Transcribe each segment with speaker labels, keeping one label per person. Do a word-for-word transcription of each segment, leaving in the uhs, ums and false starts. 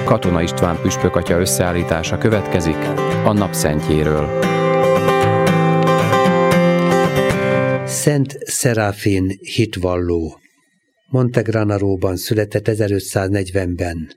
Speaker 1: Katona István püspökatya összeállítása következik a napszentjéről.
Speaker 2: Szent Szeráfin hitvalló. Montegranaróban született ezerötszáznegyvenben.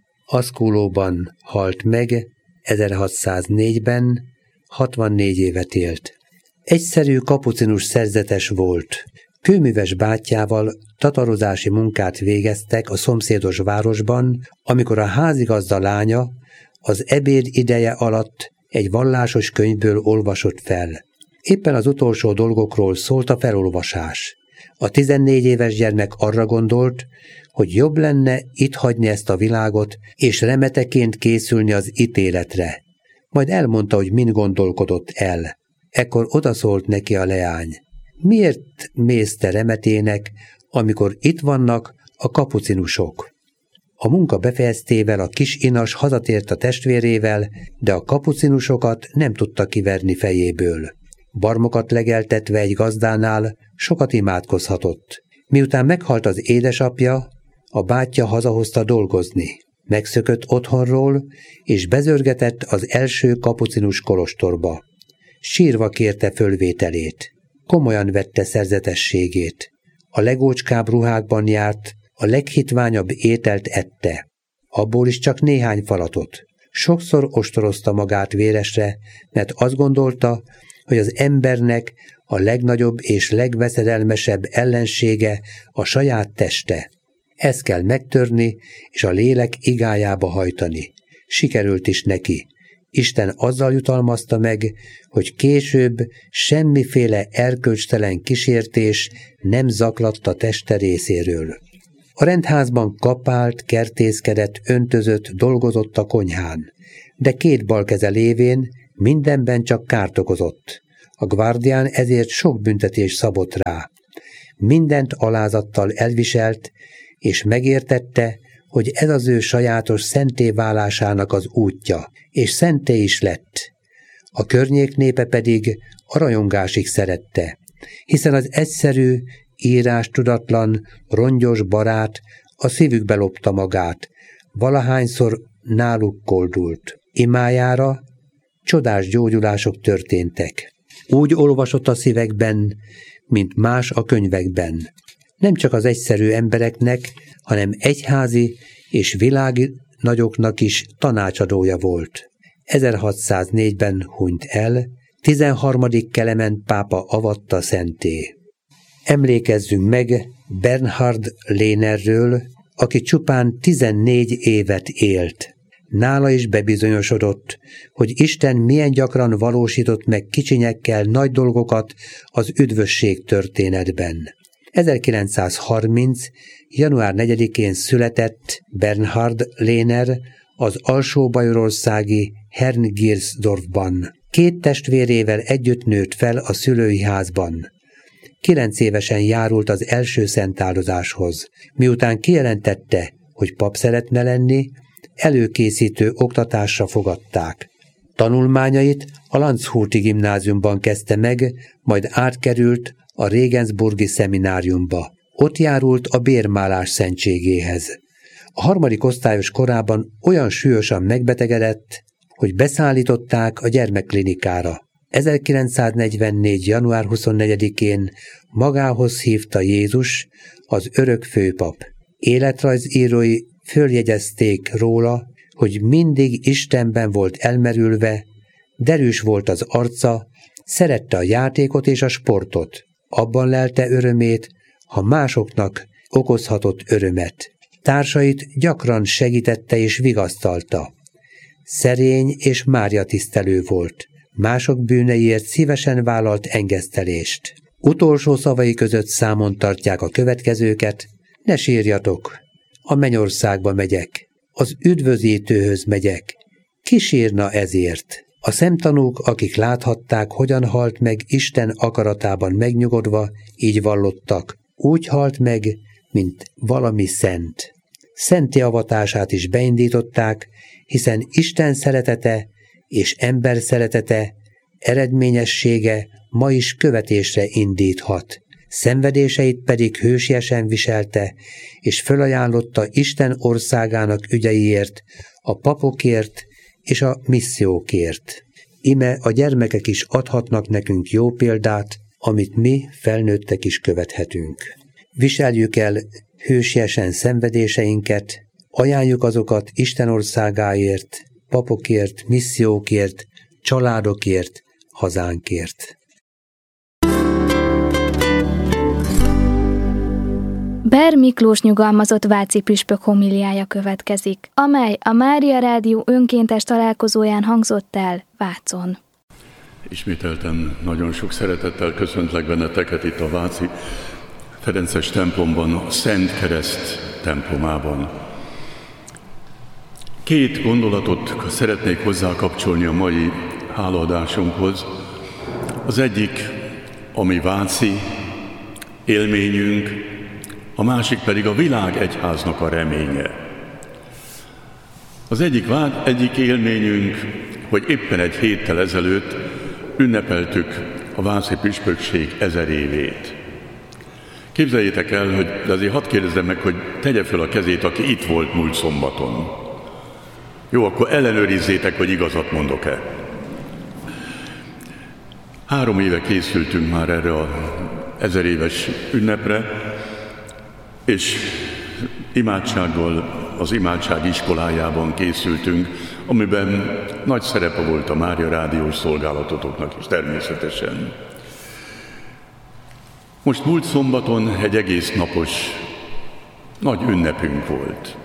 Speaker 2: Asculóban halt meg ezerhatszáznégyben, hatvannégy évet élt. Egyszerű kapucinus szerzetes volt. Kőműves bátyjával tatarozási munkát végeztek a szomszédos városban, amikor a házigazda lánya az ebéd ideje alatt egy vallásos könyvből olvasott fel. Éppen az utolsó dolgokról szólt a felolvasás. A tizennégy éves gyermek arra gondolt, hogy jobb lenne itt hagyni ezt a világot, és remeteként készülni az ítéletre. Majd elmondta, hogy mind gondolkodott el. Ekkor odaszólt neki a leány. Miért mész te remetének, amikor itt vannak a kapucinusok? A munka befejeztével a kis inas hazatért a testvérével, de a kapucinusokat nem tudta kiverni fejéből. Barmokat legeltetve egy gazdánál sokat imádkozhatott. Miután meghalt az édesapja, a bátyja hazahozta dolgozni. Megszökött otthonról, és bezörgetett az első kapucinus kolostorba. Sírva kérte fölvételét. Komolyan vette szerzetességét. A legócskább ruhákban járt, a leghitványabb ételt ette. Abból is csak néhány falatot. Sokszor ostorozta magát véresre, mert azt gondolta, hogy az embernek a legnagyobb és legveszedelmesebb ellensége a saját teste. Ezt kell megtörni, és a lélek igájába hajtani. Sikerült is neki. Isten azzal jutalmazta meg, hogy később semmiféle erkölcstelen kísértés nem zaklatta teste részéről. A rendházban kapált, kertészkedett, öntözött, dolgozott a konyhán, de két bal keze lévén mindenben csak kárt okozott. A guardián ezért sok büntetés szabott rá. Mindent alázattal elviselt, és megértette, hogy ez az ő sajátos szenté válásának az útja, és szenté is lett. A környék népe pedig a rajongásig szerette, hiszen az egyszerű, írástudatlan, rongyos barát a szívükbe lopta magát, valahányszor náluk koldult. Imájára csodás gyógyulások történtek. Úgy olvasott a szívekben, mint más a könyvekben. Nem csak az egyszerű embereknek, hanem egyházi és világi nagyoknak is tanácsadója volt. ezerhatszáznégyben hunyt el, tizenharmadik Klement pápa avatta szenté. Emlékezzünk meg Bernhard Lehnerről, aki csupán tizennégy évet élt. Nála is bebizonyosodott, hogy Isten milyen gyakran valósított meg kicsinyekkel nagy dolgokat az üdvösség történetben. ezerkilencszázharminc. január negyedikén született Bernhard Lehner az alsó-bajorországi Herngirsdorfban. Két testvérével együtt nőtt fel a szülői házban. Kilenc évesen járult az első szentáldozáshoz. Miután kijelentette, hogy pap szeretne lenni, előkészítő oktatásra fogadták. Tanulmányait a Landshути gimnáziumban kezdte meg, majd átkerült a Regensburgi szemináriumba. Ott járult a bérmálás szentségéhez. A harmadik osztályos korában olyan súlyosan megbetegedett, hogy beszállították a gyermekklinikára. ezerkilencszáznegyvennégy. január huszonnegyedikén magához hívta Jézus, az örök főpap. Életrajzírói följegyezték róla, hogy mindig Istenben volt elmerülve, derűs volt az arca, szerette a játékot és a sportot. Abban lelte örömét, ha másoknak okozhatott örömet. Társait gyakran segítette és vigasztalta. Szerény és Mária-tisztelő volt. Mások bűneiért szívesen vállalt engesztelést. Utolsó szavai között számon tartják a következőket: ne sírjatok, a mennyországba megyek, az üdvözítőhöz megyek. Ki sírna ezért? A szemtanúk, akik láthatták, hogyan halt meg Isten akaratában megnyugodva, így vallottak: úgy halt meg, mint valami szent. Szenti avatását is beindították, hiszen Isten szeretete és ember szeretete eredményessége ma is követésre indíthat. szenvedéseit pedig hősiesen viselte, és fölajánlotta Isten országának ügyeiért, a papokért és a missziókért. Ime a gyermekek is adhatnak nekünk jó példát, amit mi felnőttek is követhetünk. Viseljük el hősiesen szenvedéseinket, ajánljuk azokat Isten országáért, papokért, missziókért, családokért, hazánkért.
Speaker 3: Ber Miklós nyugalmazott váci püspök homiliája következik, amely a Mária Rádió önkéntes találkozóján hangzott el Vácon.
Speaker 4: Ismételten nagyon sok szeretettel köszöntlek benneteket itt a váci ferences templomban, a Szent Kereszt templomában. Két gondolatot szeretnék hozzá kapcsolni a mai hálaadásunkhoz. Az egyik a mi váci élményünk, a másik pedig a világegyháznak a reménye. Az egyik, vád, egyik élményünk, hogy éppen egy héttel ezelőtt ünnepeltük a váci püspökség ezer évét. Képzeljétek el, hogy de azért hadd kérdezzem meg, hogy tegye fel a kezét, aki itt volt múlt szombaton. Jó, akkor ellenőrizzétek, hogy igazat mondok-e. Három éve készültünk már erre az ezer éves ünnepre, és imádsággal az imádság iskolájában készültünk, amiben nagy szerepe volt a Mária Rádiós szolgálatotoknak is természetesen. Most múlt szombaton egy egész napos nagy ünnepünk volt.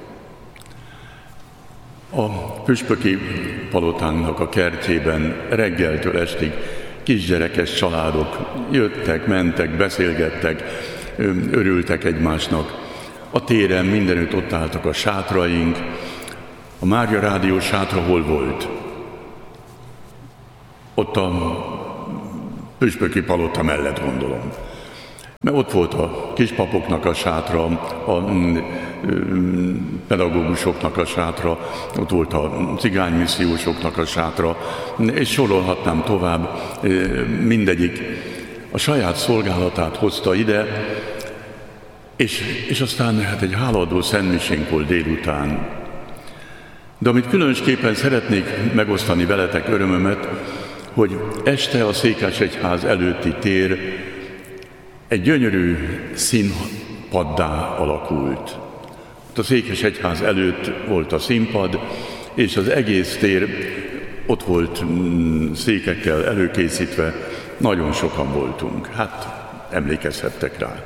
Speaker 4: A püspöki palotának a kertjében reggeltől estig kisgyerekes családok jöttek, mentek, beszélgettek, örültek egymásnak. A téren mindenütt ott álltak a sátraink. A Mária Rádió sátra hol volt? Ott a püspöki palota mellett, gondolom. Mert ott volt a kispapoknak a sátra, a pedagógusoknak a sátra, ott volt a cigánymissziósoknak a sátra, és sorolhatnám tovább, mindegyik a saját szolgálatát hozta ide, és, és aztán hát egy hálaadó szentmisénk volt délután. De amit különösképpen szeretnék megosztani veletek örömömet, hogy este a Székesegyház előtti tér egy gyönyörű színpaddá alakult. Ott a Székesegyház előtt volt a színpad, és az egész tér ott volt székekkel előkészítve, nagyon sokan voltunk. Hát emlékezhettek rá.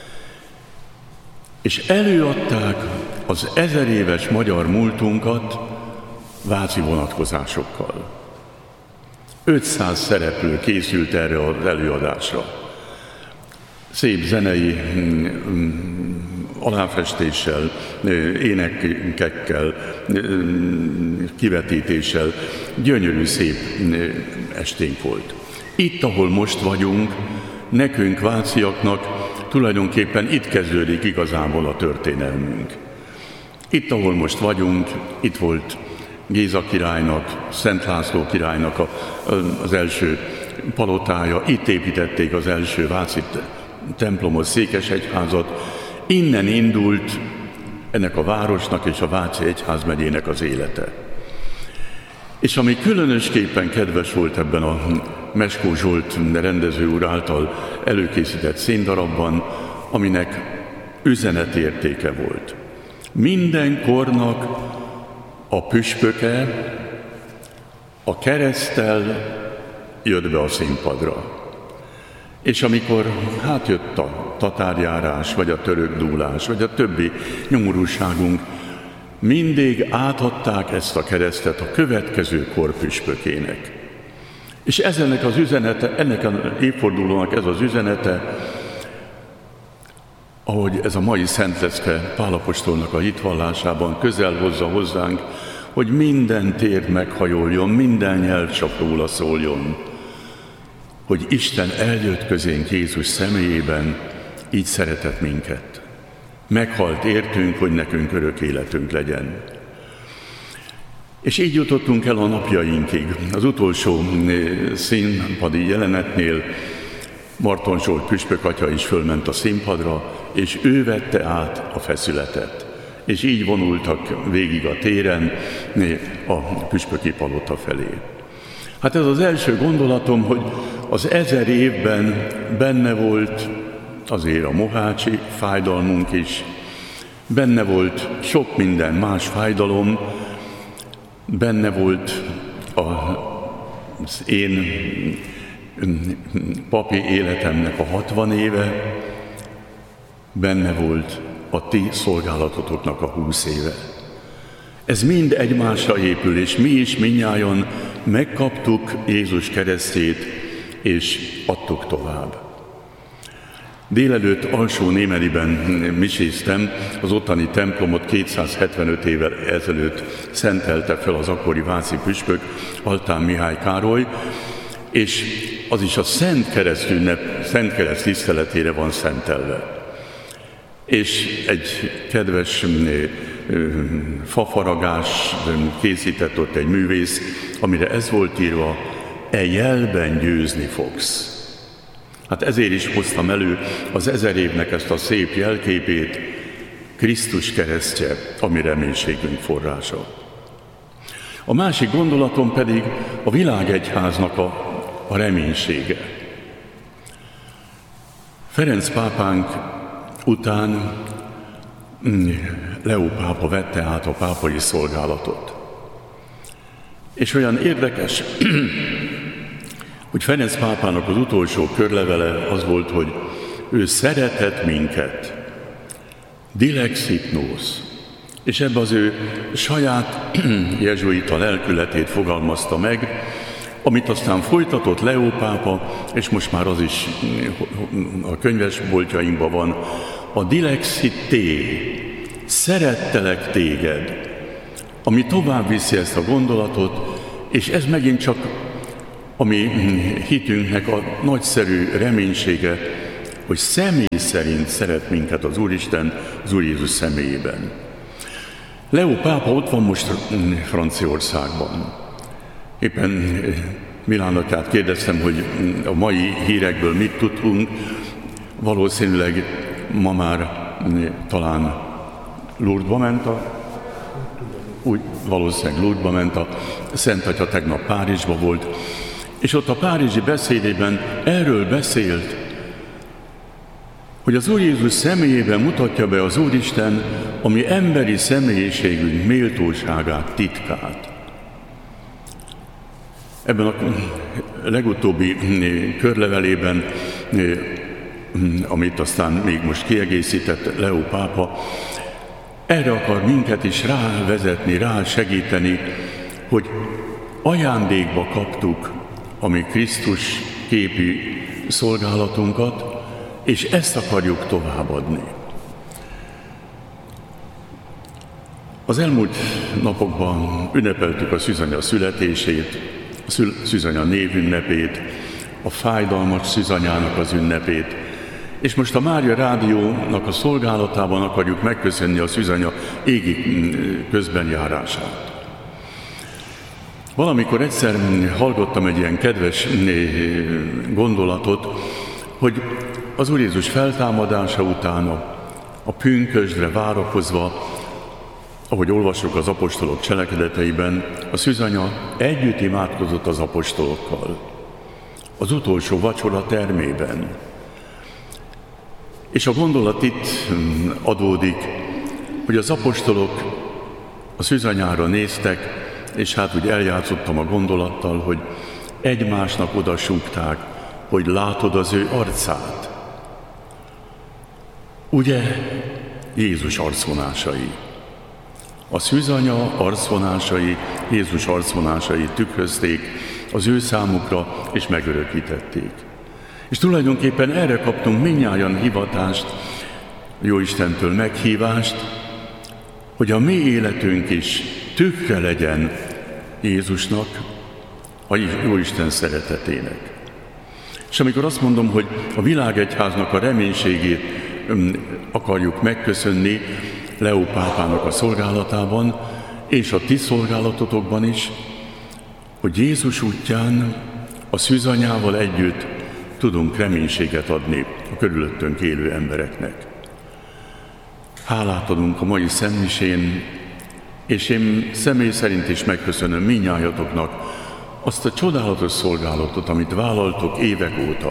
Speaker 4: És előadták az ezer éves magyar múltunkat váci vonatkozásokkal. ötszáz szereplő készült erre az előadásra. Szép zenei aláfestéssel, énekekkel, kivetítéssel, gyönyörű szép esténk volt. Itt, ahol most vagyunk, nekünk váciaknak tulajdonképpen itt kezdődik igazából a történelmünk. Itt, ahol most vagyunk, itt volt Géza királynak, Szent László királynak a, az első palotája, itt építették az első váci templomot, Székesegyházat. Innen indult ennek a városnak és a Váci Egyházmegyének az élete. És ami különösképpen kedves volt ebben a Meskó Zsolt rendező úr által előkészített színdarabban, aminek üzenetértéke volt. Minden kornak a püspöke a kereszttel jött be a színpadra. És amikor hát jött a tatárjárás, vagy a török dúlás, vagy a többi nyomorúságunk, mindig átadták ezt a keresztet a következő kor püspökének. És ez ennek az üzenete, ennek az évfordulónak ez az üzenete, ahogy ez a mai Szent Lecke Pál apostolnak a hitvallásában közel hozza hozzánk, hogy minden tér meghajoljon, minden nyelv csak róla szóljon, hogy Isten eljött közénk Jézus személyében, így szeretett minket. Meghalt értünk, hogy nekünk örök életünk legyen. És így jutottunk el a napjainkig. Az utolsó színpadi jelenetnél Marton Zsolt püspök atya is fölment a színpadra, és ő vette át a feszületet. És így vonultak végig a téren a püspöki palota felé. Hát ez az első gondolatom, hogy az ezer évben benne volt azért a mohácsi fájdalmunk is, benne volt sok minden más fájdalom, benne volt az én papi életemnek a hatvan éve, benne volt a ti szolgálatotoknak a húsz éve. Ez mind egymásra épül, és mi is mindnyájan megkaptuk Jézus keresztjét, és adtuk tovább. Délelőtt alsó Némeriben miséztem, az ottani templomot kétszázhetvenöt évvel ezelőtt szentelte fel az akkori váci püspök, Altán Mihály Károly, és az is a Szent Kereszt ünnep, Szent Kereszt tiszteletére van szentelve. És egy kedves fafaragás készített ott egy művész, amire ez volt írva: e jelben győzni fogsz. Hát ezért is hoztam elő az ezer évnek ezt a szép jelképét, Krisztus keresztje, ami reménységünk forrása. A másik gondolatom pedig a világegyháznak a, a reménysége. Ferenc pápánk után Leó pápa vette át a pápai szolgálatot. És olyan érdekes, hogy Ferenc pápának az utolsó körlevele az volt, hogy ő szeretett minket, dilexit nos, és ebbe az ő saját jezsuita lelkületét fogalmazta meg, amit aztán folytatott Leó pápa, és most már az is a könyvesboltjainkban van, a dilexit té, szerettelek téged, ami tovább viszi ezt a gondolatot, és ez megint csak a mi hitünknek a nagyszerű reménysége, hogy személy szerint szeret minket az Úristen, az Úr Jézus személyében. Leó pápa ott van most Franciaországban. Éppen Milánatát kérdeztem, hogy a mai hírekből mit tudtunk. Valószínűleg ma már talán Lourdesba ment a úgy valószínűleg Lourdesba ment a Szent Atya, tegnap Párizsba volt, és ott a párizsi beszédében erről beszélt, hogy az Úr Jézus személyében mutatja be az Úristen a mi emberi személyiségünk méltóságát, titkát. Ebben a legutóbbi körlevelében, amit aztán még most kiegészített Leó pápa, erre akar minket is rávezetni, rá segíteni, hogy ajándékba kaptuk a mi Krisztus képi szolgálatunkat, és ezt akarjuk továbbadni. Az elmúlt napokban ünnepeltük a Szűzanya születését, a Szűzanya névünnepét, a fájdalmas Szűzanyának az ünnepét, és most a Mária Rádiónak a szolgálatában akarjuk megköszönni a Szűzanya égi közbenjárását. Valamikor egyszer hallottam egy ilyen kedves gondolatot, hogy az Úr Jézus feltámadása után a pünkösdre várakozva, ahogy olvasok az apostolok cselekedeteiben, a Szűzanya együtt imádkozott az apostolokkal, az utolsó vacsora termében. És a gondolat itt adódik, hogy az apostolok a Szűzanyára néztek, és hát úgy eljátszottam a gondolattal, hogy egymásnak odasúgták, hogy látod az ő arcát. Ugye Jézus arcvonásai. A Szűzanya arcvonásai, Jézus arcvonásai tükrözték az ő számukra, és megörökítették. És tulajdonképpen erre kaptunk mindnyájan hivatást, Jóistentől meghívást, hogy a mi életünk is tükre legyen Jézusnak, a Jóisten szeretetének. És amikor azt mondom, hogy a világegyháznak a reménységét akarjuk megköszönni Leó pápának a szolgálatában, és a ti szolgálatotokban is, hogy Jézus útján a Szűzanyával együtt tudunk reménységet adni a körülöttünk élő embereknek. Hálát adunk a mai szentmisén, és én személy szerint is megköszönöm mindnyájatoknak azt a csodálatos szolgálatot, amit vállaltok évek óta.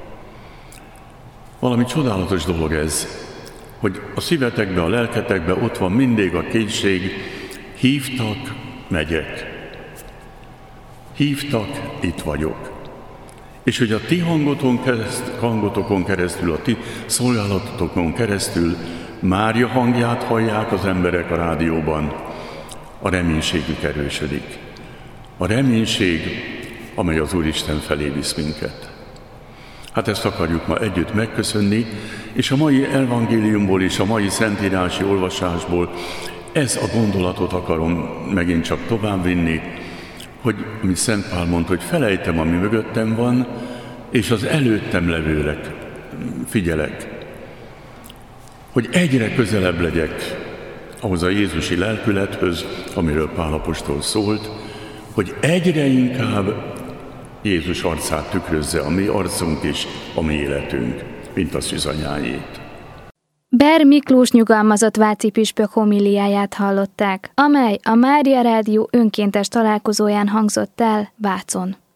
Speaker 4: Valami csodálatos dolog ez, hogy a szívetekbe, a lelketekbe ott van mindig a készség, hívtak, megyek. Hívtak, itt vagyok. És hogy a ti hangoton kereszt, hangotokon keresztül, a ti szolgálatotokon keresztül Mária hangját hallják az emberek a rádióban, a reménységük erősödik. A reménység, amely az Úristen felé visz minket. Hát ezt akarjuk ma együtt megköszönni, és a mai evangéliumból és a mai szentírási olvasásból ez a gondolatot akarom megint csak továbbvinni, hogy, amit Szent Pál mondta, hogy felejtem, ami mögöttem van, és az előttem levőlek figyelek. Hogy egyre közelebb legyek ahhoz a jézusi lelkülethöz, amiről Pál apostol szólt, hogy egyre inkább Jézus arcát tükrözze a mi arcunk és a mi életünk, mint a szűzanyájét.
Speaker 3: Ber Miklós nyugalmazott váci püspök homiliáját hallották, amely a Mária Rádió önkéntes találkozóján hangzott el Vácon.